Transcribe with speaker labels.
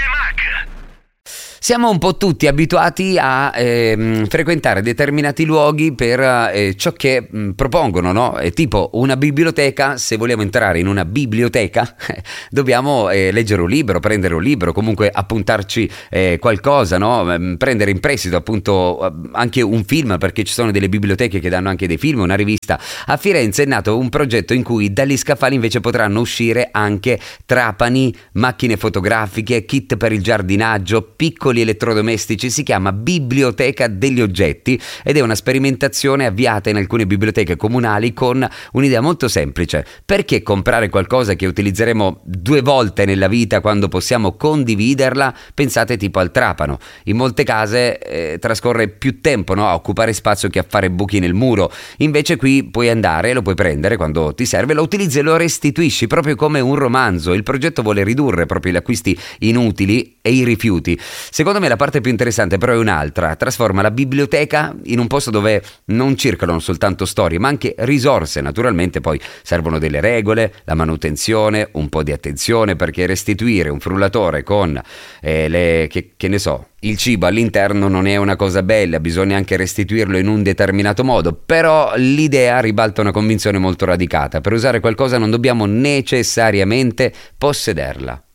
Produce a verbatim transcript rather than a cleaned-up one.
Speaker 1: Mac.
Speaker 2: Siamo un po' tutti abituati a eh, frequentare determinati luoghi per eh, ciò che mh, propongono, no? È tipo una biblioteca. Se vogliamo entrare in una biblioteca dobbiamo eh, leggere un libro, prendere un libro, comunque appuntarci eh, qualcosa, no? Prendere in prestito appunto anche un film, perché ci sono delle biblioteche che danno anche dei film, una rivista. A Firenze è nato un progetto in cui dagli scaffali invece potranno uscire anche trapani, macchine fotografiche, kit per il giardinaggio, piccoli elettrodomestici. Si chiama Biblioteca degli Oggetti ed è una sperimentazione avviata in alcune biblioteche comunali con un'idea molto semplice. Perché comprare qualcosa che utilizzeremo due volte nella vita quando possiamo condividerla? Pensate tipo al trapano. In molte case eh, trascorre più tempo, no, a occupare spazio che a fare buchi nel muro. Invece qui puoi andare, lo puoi prendere quando ti serve, lo utilizzi e lo restituisci, proprio come un romanzo. Il progetto vuole ridurre proprio gli acquisti inutili e i rifiuti. Secondo me la parte più interessante però è un'altra: trasforma la biblioteca in un posto dove non circolano soltanto storie ma anche risorse. Naturalmente poi servono delle regole, la manutenzione, un po' di attenzione, perché restituire un frullatore con eh, le che, che ne so il cibo all'interno non è una cosa bella, bisogna anche restituirlo in un determinato modo. Però l'idea ribalta una convinzione molto radicata: per usare qualcosa non dobbiamo necessariamente possederla.